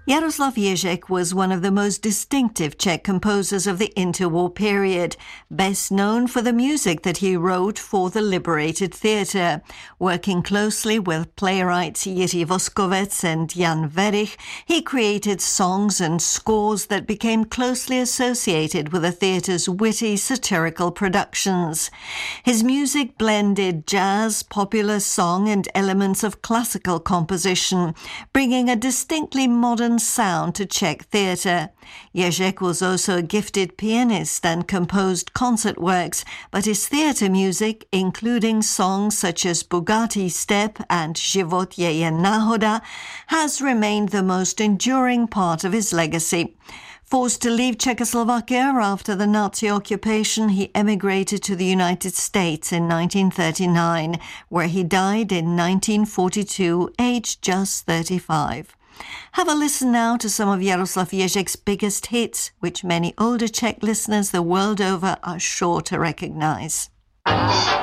Jaroslav Ježek was one of the most distinctive Czech composers of the interwar period, best known for the music that he wrote for the liberated theatre. Working closely with playwrights Jiří Voskovec and Jan Werich, he created songs and scores that became closely associated with the theatre's witty, satirical productions. His music blended jazz, popular song and elements of classical composition, bringing a distinctly modern sound to Czech theatre. Ježek was also a gifted pianist and composed concert works, but his theatre music, including songs such as Bugatti Step and Život je jen náhoda, has remained the most enduring part of his legacy. Forced to leave Czechoslovakia after the Nazi occupation, he emigrated to the United States in 1939, where he died in 1942, aged just 35. Have a listen now to some of Jaroslav Ježek's biggest hits, which many older Czech listeners the world over are sure to recognize.